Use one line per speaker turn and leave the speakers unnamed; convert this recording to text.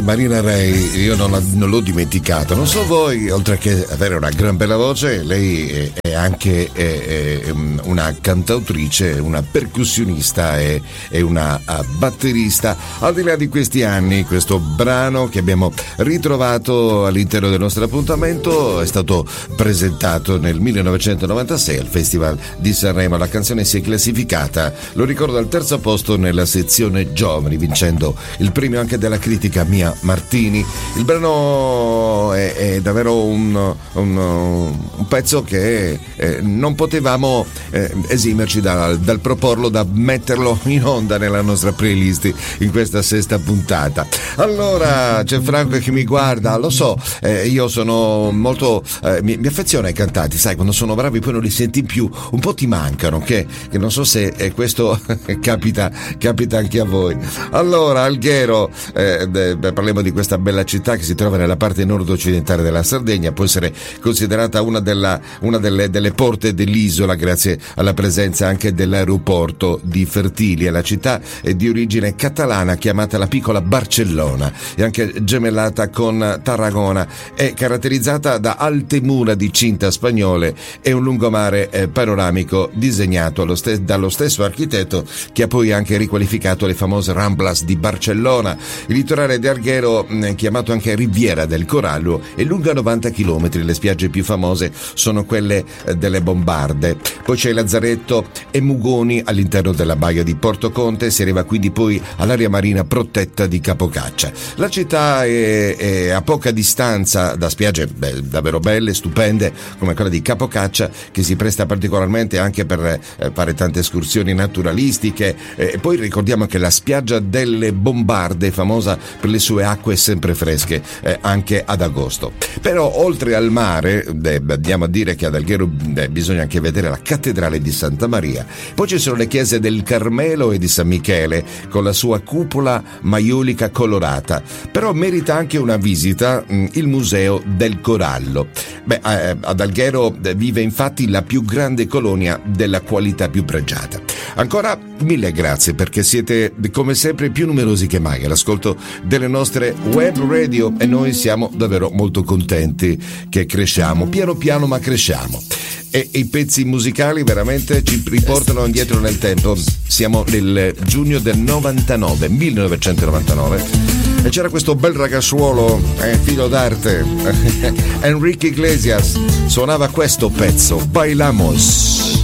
Marina Rey io non l'ho dimenticato, non so voi, oltre che avere una gran bella voce, lei è anche una cantautrice, una percussionista e una batterista. Al di là di questi anni, questo brano che abbiamo ritrovato all'interno del nostro appuntamento è stato presentato nel 1996 al Festival di Sanremo. La canzone si è classificata, lo ricordo, al terzo posto nella sezione giovani, vincendo il premio anche della critica Mia Martini. Il brano è davvero un pezzo che non potevamo esimerci dal proporlo, da metterlo in onda nella nostra playlist in questa sesta puntata. Allora c'è Franco che mi guarda, lo so, io sono molto mi affeziono ai cantanti, sai, quando sono bravi poi non li senti più, un po' ti mancano, che non so se questo capita anche a voi. Allora Alghero, parliamo di questa bella città che si trova nella parte nord-occidentale della Sardegna, può essere considerata una delle porte dell'isola grazie alla presenza anche dell'aeroporto di Fertilia. La città è di origine catalana, chiamata la piccola Barcellona, e anche gemellata con Tarragona, è caratterizzata da alte mura di cinta spagnole e un lungomare panoramico disegnato dallo stesso architetto che ha poi anche riqualificato le famose Ramblas di Barcellona. Il litorale di Alghero, chiamato anche Riviera del Corallo, è lunga 90 km. Le spiagge più famose sono quelle delle Bombarde, poi c'è Lazzaretto e Mugoni all'interno della baia di Porto Conte. Si arriva quindi poi all'area marina protetta di Capocaccia. La città è a poca distanza da spiagge davvero belle, stupende, come quella di Capocaccia, che si presta particolarmente anche per fare tante escursioni naturalistiche. E poi ricordiamo che la spiaggia delle Bombarde è famosa per le sue acque sempre fresche, anche ad agosto. Però oltre al mare, andiamo a dire che ad Alghero bisogna anche vedere la cattedrale di Santa Maria. Poi ci sono le chiese del Carmelo e di San Michele con la sua cupola maiolica colorata. Però merita anche una visita il Museo del Corallo. Ad Alghero vive infatti la più grande colonia della qualità più pregiata. Ancora mille grazie, perché siete come sempre più numerosi che mai all'ascolto delle nostre web radio, e noi siamo davvero molto contenti che cresciamo, piano piano ma cresciamo. E i pezzi musicali veramente ci riportano indietro nel tempo. Siamo nel giugno del 1999, e c'era questo bel ragazzuolo, figlio d'arte, Enrique Iglesias, suonava questo pezzo, Bailamos.